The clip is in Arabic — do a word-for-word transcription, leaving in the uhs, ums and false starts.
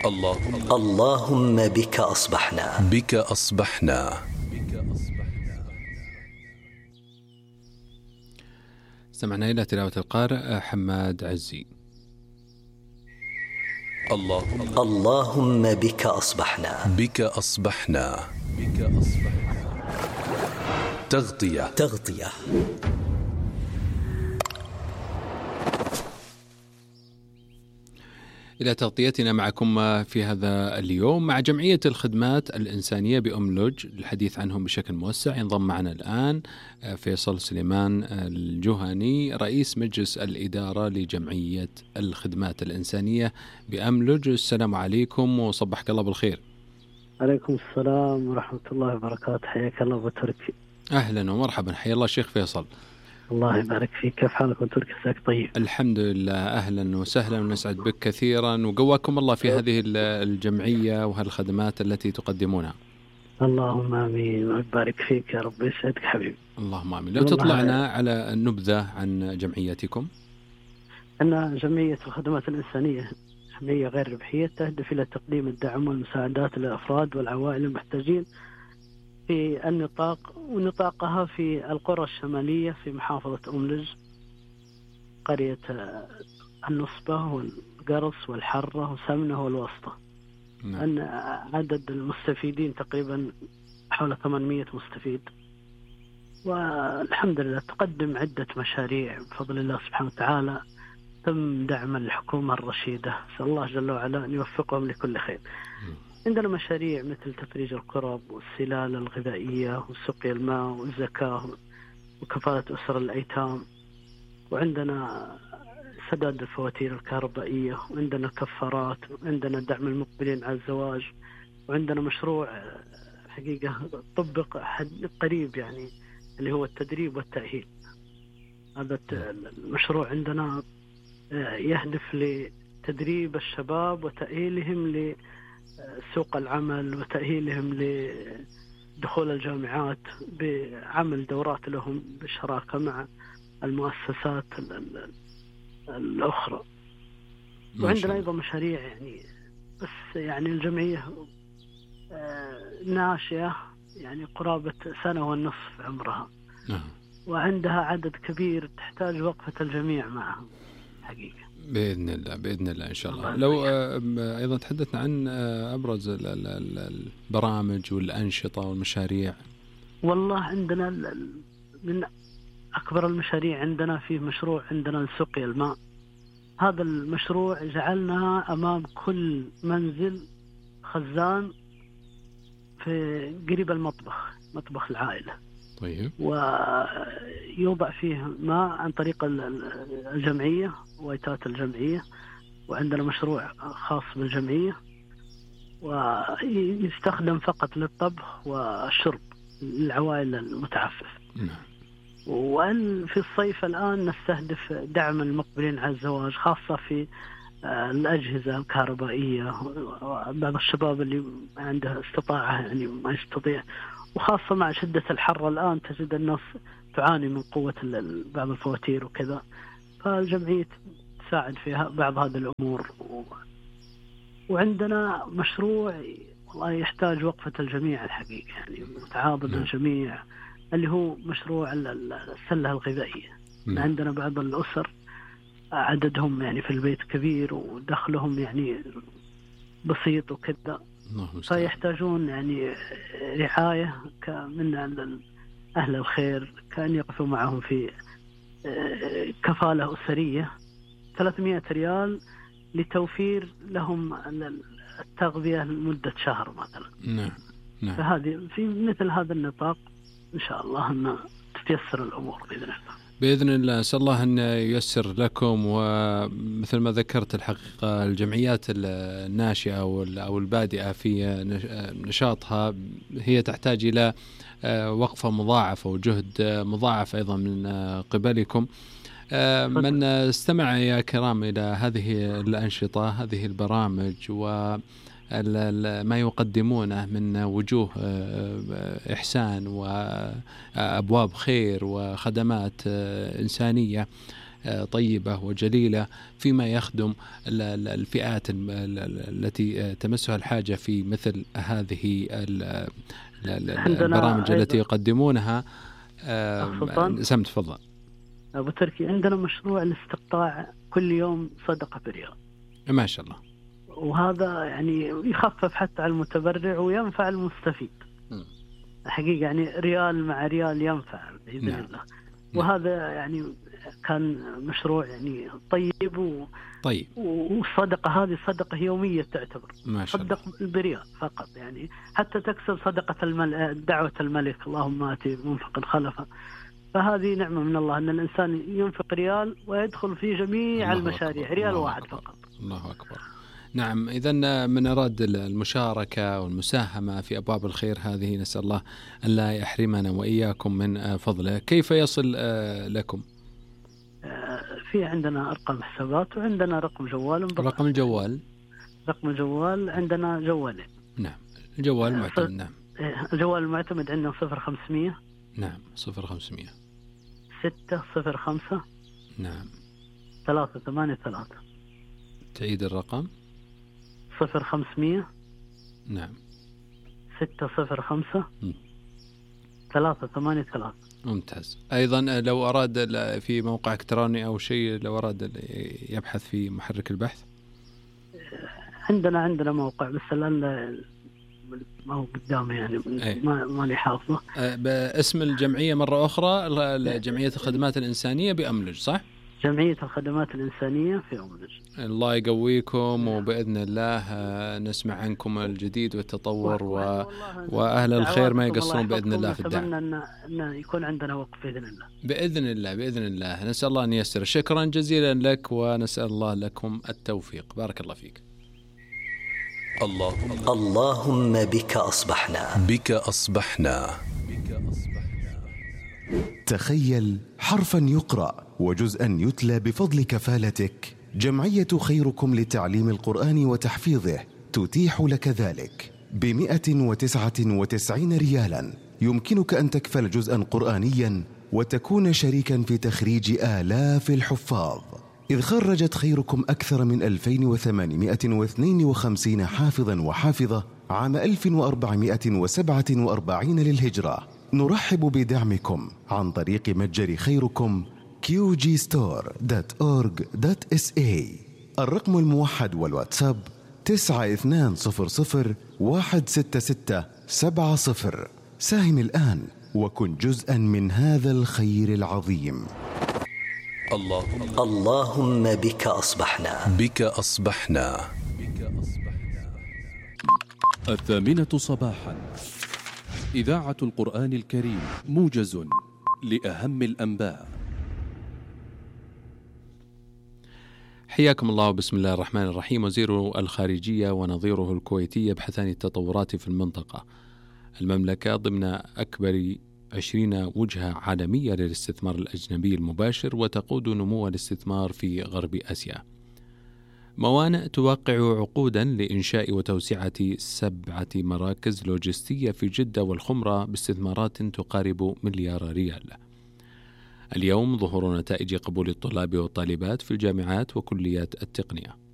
اللهم اللهم بك أصبحنا بك أصبحنا. استمعنا إلى تلاوة القارئ حماد عزي. اللهم اللهم بك أصبحنا بك أصبحنا. بك أصبحنا. تغطية تغطية إلى تغطيتنا معكم في هذا اليوم مع جمعية الخدمات الإنسانية بأملج للحديث عنهم بشكل موسع. ينضم معنا الآن فيصل سليمان الجهني رئيس مجلس الإدارة لجمعية الخدمات الإنسانية بأملج. السلام عليكم وصبحك الله بالخير. عليكم السلام ورحمة الله وبركاته. حياك الله أبو تركي. أهلا ومرحبا، حيا الله شيخ فيصل. الله يبارك فيك، كيف حالك أبو تركي؟ عساك طيب؟ الحمد لله، أهلا وسهلا ونسعد بك كثيرا وقواكم الله في هذه الجمعية وهالخدمات التي تقدمونها. اللهم آمين ويبارك فيك يا رب، يسعدك حبيبي. اللهم آمين. لو تطلعنا على النبذة عن جمعيتكم. أن جمعية الخدمات الإنسانية جمعية غير ربحية تهدف إلى تقديم الدعم والمساعدات للأفراد والعوائل المحتاجين في النطاق ونطاقها في القرى الشمالية في محافظة أملج، قرية النصبة والقرص والحرة وسمنة والوسطى. نعم. أن عدد المستفيدين تقريبا حول ثمانمائة مستفيد، والحمد لله تقدم عدة مشاريع بفضل الله سبحانه وتعالى. تم دعم الحكومة الرشيدة، نسأل الله جل وعلا أن يوفقهم لكل خير. عندنا مشاريع مثل تفريج الكرب والسلالة الغذائية وسقي الماء والزكاة وكفالة أسر الأيتام، وعندنا سداد الفواتير الكهربائية، وعندنا الكفارات، وعندنا دعم المقبلين على الزواج، وعندنا مشروع حقيقة طبق قريب يعني اللي هو التدريب والتأهيل. هذا المشروع عندنا يهدف لتدريب الشباب وتأهيلهم لسوق العمل وتأهيلهم لدخول الجامعات بعمل دورات لهم بشراكة مع المؤسسات الأخرى. وعندنا أيضا مشاريع يعني بس يعني الجمعية ناشئة يعني قرابة سنة والنصف عمرها، وعندها عدد كبير تحتاج وقفة الجميع معهم حقيقة. بإذن الله بإذن الله إن شاء الله. لو أيضا تحدثنا عن أبرز البرامج والأنشطة والمشاريع. والله عندنا من أكبر المشاريع عندنا في مشروع عندنا لسقي الماء. هذا المشروع جعلنا أمام كل منزل خزان في قريب المطبخ، مطبخ العائلة. طيب. ويوضع فيه ماء عن طريق الجمعية وإيتات الجمعية، وعندنا مشروع خاص بالجمعية ويستخدم فقط للطبخ والشرب للعوائل المتعفف. نعم. وفي الصيف الآن نستهدف دعم المقبلين على الزواج، خاصة في الأجهزة الكهربائية، بعض الشباب اللي عنده استطاعة يعني ما يستطيع، وخاصة مع شدة الحر الآن تجد الناس تعاني من قوة بعض الفواتير وكذا، فالجمعية تساعد في بعض هذه الأمور. وعندنا مشروع والله يحتاج وقفة الجميع الحقيقة يعني متعاضد الجميع، اللي هو مشروع السلة الغذائية. م. عندنا بعض الأسر عددهم يعني في البيت كبير ودخلهم يعني بسيط وكذا، فيحتاجون يعني رعاية من أهل الخير كأن يقفوا معهم في كفالة أسرية ثلاثمائة ريال لتوفير لهم التغذية لمدة شهر مثلا. نعم. نعم. فهذه في مثل هذا النطاق إن شاء الله أن تتيسر الأمور بإذن الله. بإذن الله. أسأل الله أن ييسر لكم. ومثل ما ذكرت الحقيقة الجمعيات الناشئة أو البادئة في نشاطها هي تحتاج إلى وقفة مضاعفة وجهد مضاعف أيضا من قبلكم. من استمع يا كرام إلى هذه الأنشطة، هذه البرامج وما يقدمونه من وجوه إحسان وأبواب خير وخدمات إنسانية، طيبة وجليلة فيما يخدم الفئات التي تمسها الحاجة في مثل هذه البرامج التي يقدمونها. سمت تفضل أبو تركي. عندنا مشروع الاستقطاع كل يوم صدقة بريال. ما شاء الله. وهذا يعني يخفف حتى على المتبرع وينفع المستفيد. م. حقيقة يعني ريال مع ريال ينفع بإذن نعم. الله. وهذا يعني كان مشروع يعني طيب و... طيب والصدقة هذه صدقة يومية تعتبر. ما شاء الله. صدق بريال فقط يعني حتى تكسب صدقة الملك، دعوة الملك اللهم آتي منفقا خلفا. فهذه نعمة من الله أن الإنسان ينفق ريال ويدخل في جميع المشاريع ريال واحد أكبر. فقط. الله أكبر. نعم. إذن من أراد المشاركة والمساهمة في أبواب الخير هذه نسأل الله أن لا يحرمنا وإياكم من فضله. كيف يصل لكم؟ في عندنا أرقام حسابات وعندنا رقم جوال. رقم الجوال رقم الجوال عندنا جوالين. نعم. الجوال المعتمد. نعم. الجوال المعتمد عندنا صفر خمسمية. نعم. صفر خمسمية ستة صفر خمسة. نعم. ثلاثة ثمانية ثلاثة. تعيد الرقم. صفر خمسمية. نعم. ستة صفر خمسة. ثلاثة ثمانية ثلاثة. ممتاز. أيضا لو أراد في موقع إلكتروني أو شيء، لو أراد يبحث في محرك البحث. عندنا عندنا موقع بس الآن ما هو قدامي يعني ما ما لي حافظه. باسم الجمعية مرة أخرى، جمعية الخدمات الإنسانية بأملج، صح؟ جمعية الخدمات الإنسانية في أملج. الله يقويكم وبإذن الله نسمع عنكم الجديد والتطور و... وأهل الخير ما يقصرون بإذن الله في الدعم. أن يكون عندنا وقف بإذن الله. بإذن الله بإذن الله. نسأل الله أن ييسر. شكرا جزيلا لك ونسأل الله لكم التوفيق. بارك الله فيك. اللهم اللهم بك أصبحنا بك أصبحنا تخيل حرفا يقرأ وجزءا يتلى بفضل كفالتك. جمعية خيركم لتعليم القرآن وتحفيظه تتيح لك ذلك بمئة وتسعة وتسعين ريالا. يمكنك أن تكفل جزءا قرآنيا وتكون شريكا في تخريج آلاف الحفاظ، إذ خرجت خيركم أكثر من ألفين وثمانمئة واثنين وخمسين حافظا وحافظة عام ألف وأربعمئة وسبعة وأربعين للهجرة. نرحب بدعمكم عن طريق متجر خيركم كيو جي ستور دوت أورج دوت إس إيه. الرقم الموحد والواتساب تسعة اثنان صفر صفر واحد ستة ستة سبعة صفر. ساهم الآن وكن جزءا من هذا الخير العظيم. اللهم اللهم بك أصبحنا بك أصبحنا الثامنة صباحا. إذاعة القرآن الكريم، موجز لأهم الأنباء. حياكم الله. بسم الله الرحمن الرحيم. وزير الخارجية ونظيره الكويتي يبحثان التطورات في المنطقة. المملكة ضمن أكبر عشرين وجهة عالمية للاستثمار الأجنبي المباشر وتقود نمو الاستثمار في غرب آسيا. موانئ توقع عقودا لإنشاء وتوسعة سبعة مراكز لوجستية في جدة والخمرة باستثمارات تقارب مليار ريال. اليوم ظهور نتائج قبول الطلاب والطالبات في الجامعات وكليات التقنية.